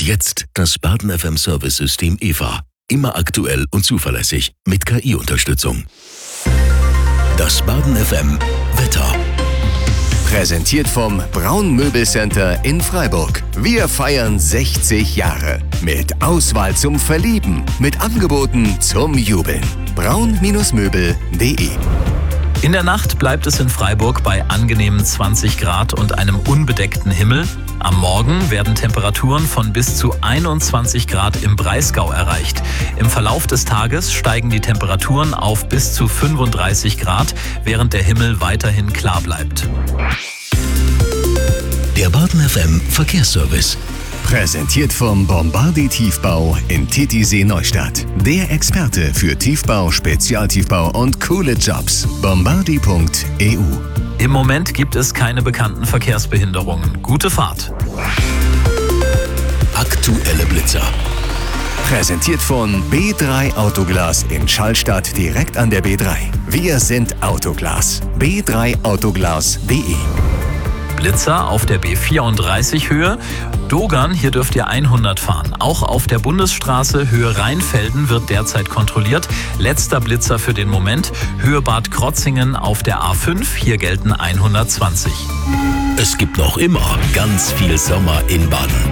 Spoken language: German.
jetzt das Baden FM Service System EVA. Immer aktuell und zuverlässig mit KI-Unterstützung. Das Baden FM Wetter. Präsentiert vom Braun Möbelcenter in Freiburg. Wir feiern 60 Jahre. Mit Auswahl zum Verlieben. Mit Angeboten zum Jubeln. braun-möbel.de. In der Nacht bleibt es in Freiburg bei angenehmen 20 Grad und einem unbedeckten Himmel. Am Morgen werden Temperaturen von bis zu 21 Grad im Breisgau erreicht. Im Verlauf des Tages steigen die Temperaturen auf bis zu 35 Grad, während der Himmel weiterhin klar bleibt. Der Baden FM Verkehrsservice. Präsentiert vom Bombardi Tiefbau in Titisee Neustadt. Der Experte für Tiefbau, Spezialtiefbau und coole Jobs. Bombardi.eu. Im Moment gibt es keine bekannten Verkehrsbehinderungen. Gute Fahrt. Aktuelle Blitzer. Präsentiert von B3 Autoglas in Schallstadt direkt an der B3. Wir sind Autoglas. b3autoglas.de. Blitzer auf der B34 Höhe. Dogern, hier dürft ihr 100 fahren. Auch auf der Bundesstraße Höhe Rheinfelden wird derzeit kontrolliert. Letzter Blitzer für den Moment. Höhe Bad Krotzingen auf der A5. Hier gelten 120. Es gibt noch immer ganz viel Sommer in Baden.